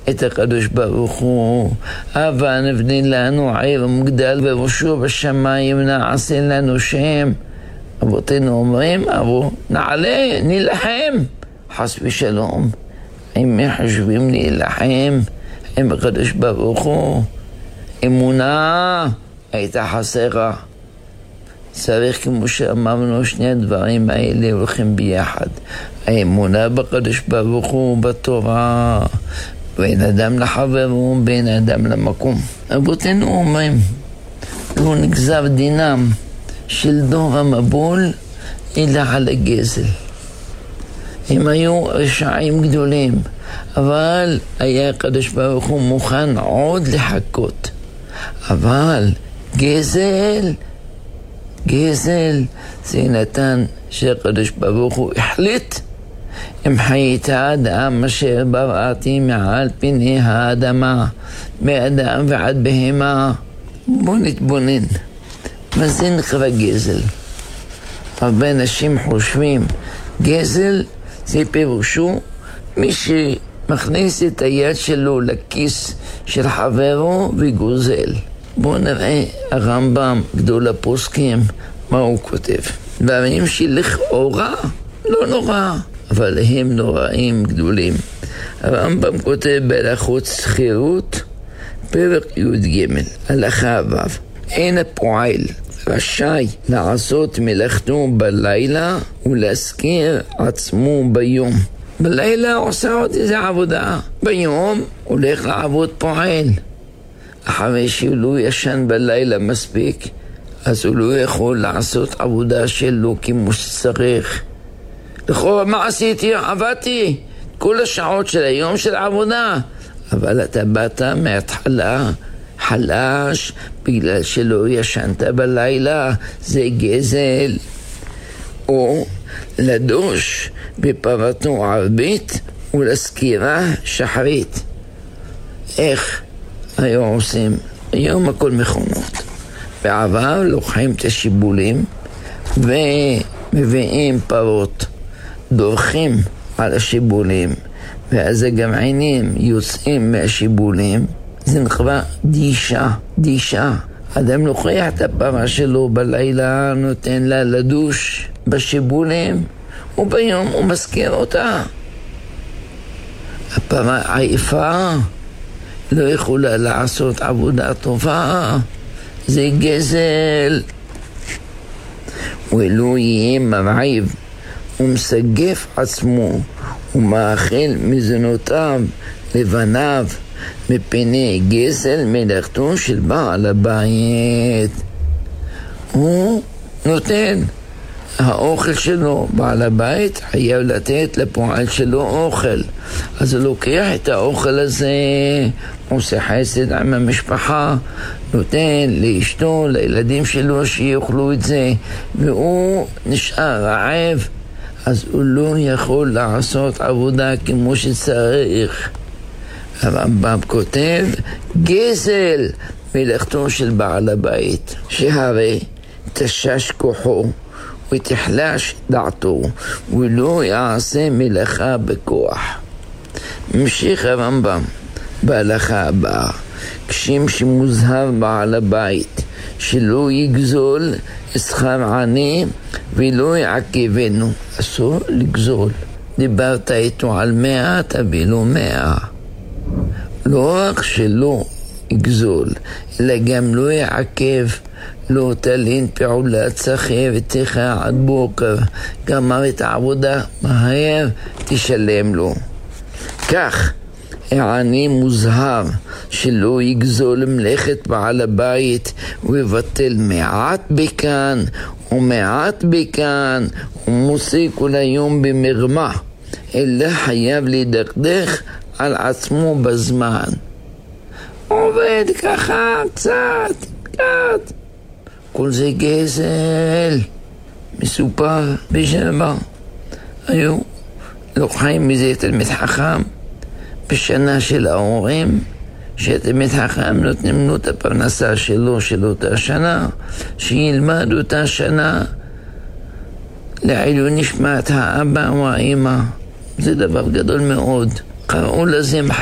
את הקדוש ברוך הוא. הבה נבנה לנו עיר ומגדל וראשו בשמיים, נעשה לנו שם. אבותינו אומרים, נעלה, נלחם, חס ושלום. אם מחשבים להילחם עם הקדוש ברוך הוא, אמונה הייתה חסרה. צריך, כמו שאמרנו, שני הדברים האלה הולכים ביחד. האמונה בקדוש ברוך הוא, בתורה, בין אדם לחברו, בין אדם למקום. אבותינו אומרים, לא נגזר דינם של דור המבול אלא על הגזל. הם היו רשעים גדולים, אבל היה הקדוש ברוך הוא מוכן עוד לחכות. אבל גזל זה נתן שהקדוש ברוך הוא החליט, אם חיית האדם אשר בראתי מעל פני האדמה, מאדם ועד בהמה. בוא נתבונן, מה זה נקרא גזל? הרבה אנשים חושבים גזל זה פירושו מי שמכניס את היד שלו לכיס של חברו וגוזל. בואו נראה הרמב"ם, גדול הפוסקים, מה הוא כותב. דברים שלכאורה לא נורא, אבל הם נוראים גדולים. הרמב"ם כותב בהלכות שכירות, פרק י"ג, הלכה ו', אין הפועל רשאי לעשות מלאכתו בלילה ולהזכיר עצמו ביום. בלילה עושה עוד איזה עבודה, ביום הולך לעבוד פועל. אחרי שהוא לא ישן בלילה מספיק, אז הוא לא יכול לעשות עבודה שלו כמו שצריך. לכאורה, מה עשיתי? עבדתי כל השעות של היום של העבודה, אבל אתה באת מההתחלה חלש בגלל שלא ישנת בלילה, זה גזל. או לדוש בפרתו ערבית ולסקירה שחרית. איך היו עושים? היום הכל מכונות. בעבר לוקחים את השיבולים ומביאים פרות, דורכים על השיבולים, ואז הגמעינים יוצאים מהשיבולים. זה נקרא דישה. אדם לוקח את הפרה שלו בלילה, נותן לה לדוש בשיבולים, וביום הוא מזכיר אותה. הפרה עייפה, לא יכולה לעשות עבודה טובה, זה גזל. ולא יהיה מרעיב ומסגף עצמו ומאכל מזונותיו לבניו, מפני גזל מלאכתו של בעל הבית. הוא נותן האוכל שלו, בעל הבית חייב לתת לפועל שלו אוכל, אז הוא לוקח את האוכל הזה, עושה חסד עם המשפחה, נותן לאשתו, לילדים שלו שיאכלו את זה, והוא נשאר רעב, אז הוא לא יכול לעשות עבודה כמו שצריך. הרמב"ם כותב, גזל מלאכתו של בעל הבית, שהרי תשש כוחו ותחלש דעתו ולא יעשה מלאכה בכוח. ממשיך הרמב"ם בהלכה הבאה, כשם שמוזהר בעל הבית שלא יגזול שכר עני ולא יעכבנו, אסור לגזול. דיברת איתו על 100, תביא לו 100. לא רק שלא יגזול, אלא גם לא יעכב, לא תלין פעולת שכירתך עד בוקר, גמר את העבודה מהר, תשלם לו. כך העני מוזהר שלא יגזול מלאכת בעל הבית ויבטל מעט בכאן ומעט בכאן ומוציא כל היום במרמה, אלא חייב להידקדך על עצמו בזמן. עובד ככה קצת, כל זה גזל. מסופר בשבע, היו לוקחים מזה תלמיד חכם בשנה של ההורים, שתלמיד חכם נותנים לו את הפרנסה שלו של אותה שנה, שילמד אותה שנה לעילוי נשמת האבא או האמא. זה דבר גדול מאוד. קראו לזה